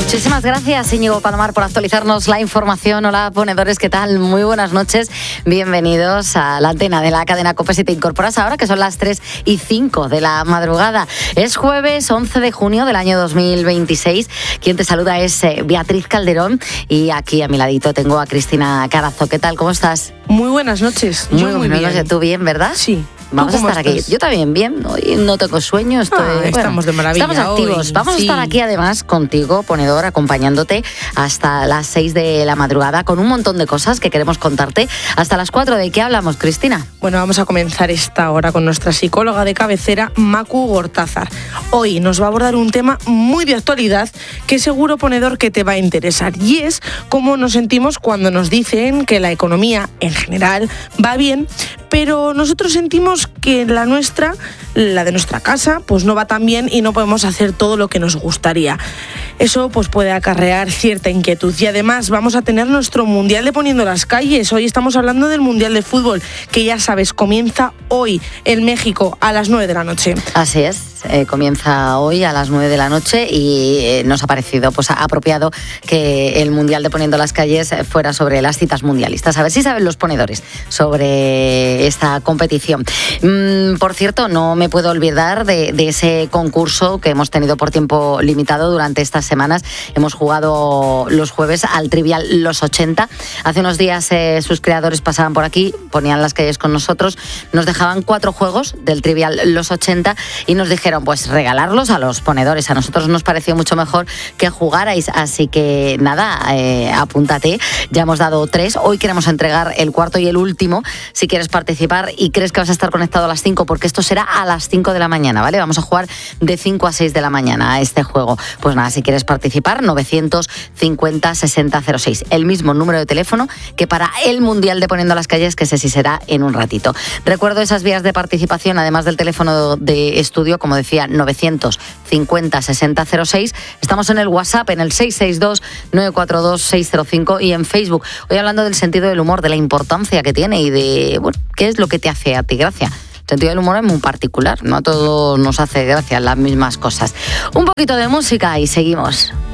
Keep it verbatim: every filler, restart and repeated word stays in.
Muchísimas gracias, Íñigo Palomar, por actualizarnos la información. Hola, ponedores, ¿qué tal? Muy buenas noches. Bienvenidos a la antena de la cadena COPE. Si te incorporas ahora, que son las tres y cinco de la madrugada. Es jueves once de junio del año dos mil veintiséis. Quien te saluda es eh, Beatriz Calderón. Y aquí a mi ladito tengo a Cristina Carazo. ¿Qué tal? ¿Cómo estás? Muy buenas noches. Muy, Yo muy buenas noches. ¿Tú bien, verdad? Sí. Vamos a estar estás? aquí. Yo también bien. Hoy no tengo sueño. Estoy, ah, bueno, estamos de maravilla. Estamos activos. Hoy. Vamos sí. a estar aquí además contigo, ponedor, acompañándote hasta las seis de la madrugada con un montón de cosas que queremos contarte. Hasta las cuatro. ¿De qué hablamos, Cristina? Bueno, vamos a comenzar esta hora con nuestra psicóloga de cabecera, Macu Gortázar. Hoy nos va a abordar un tema muy de actualidad que seguro, ponedor, que te va a interesar. Y es cómo nos sentimos cuando nos dicen que la economía en general va bien, pero nosotros sentimos que la nuestra, la de nuestra casa, pues no va tan bien y no podemos hacer todo lo que nos gustaría. Eso pues puede acarrear cierta inquietud. Y además vamos a tener nuestro Mundial de Poniendo las Calles. Hoy estamos hablando del Mundial de Fútbol, que ya sabes, comienza hoy en México a las nueve de la noche. Así es. Eh, comienza hoy a las nueve de la noche y eh, nos ha parecido pues apropiado que el Mundial de Poniendo las Calles fuera sobre las citas mundialistas. A ver si saben los ponedores sobre esta competición. Mm, por cierto, no me puedo olvidar de, de ese concurso que hemos tenido por tiempo limitado durante estas semanas. Hemos jugado los jueves al Trivial Los ochenta. Hace unos días eh, sus creadores pasaban por aquí, ponían las calles con nosotros, nos dejaban cuatro juegos del Trivial Los ochenta y nos dijeron pues regalarlos a los ponedores. A nosotros nos pareció mucho mejor que jugarais, así que nada, eh, apúntate. Ya hemos dado tres, hoy queremos entregar el cuarto y el último. Si quieres participar y crees que vas a estar conectado a las cinco, porque esto será a las cinco de la mañana, ¿vale? Vamos a jugar de cinco a seis de la mañana a este juego. Pues nada, si quieres participar, novecientos cincuenta sesenta cero seis, el mismo número de teléfono que para el Mundial de Poniendo las Calles, que ese sí será en un ratito. Recuerdo esas vías de participación, además del teléfono de estudio, como decía, novecientos cincuenta sesenta cero seis. Estamos en el WhatsApp, en el seis seis dos nueve cuatro dos seis cero cinco, y en Facebook. Hoy hablando del sentido del humor, de la importancia que tiene y de, bueno, qué es lo que te hace a ti gracia. El sentido del humor es muy particular, no a todos nos hace gracia las mismas cosas. Un poquito de música y seguimos.